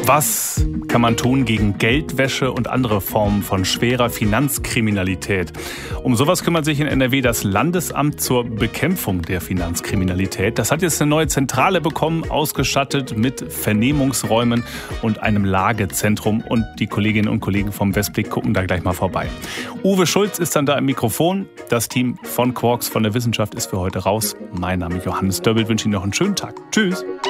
Was kann man tun gegen Geldwäsche und andere Formen von schwerer Finanzkriminalität? Um sowas kümmert sich in NRW das Landesamt zur Bekämpfung der Finanzkriminalität. Das hat jetzt eine neue Zentrale bekommen, ausgestattet mit Vernehmungsräumen und einem Lagezentrum. Und die Kolleginnen und Kollegen vom Westblick gucken da gleich mal vorbei. Uwe Schulz ist dann da im Mikrofon. Das Team von Quarks von der Wissenschaft ist für heute raus. Mein Name ist Johannes Döbbelt. Ich wünsche Ihnen noch einen schönen Tag. Tschüss.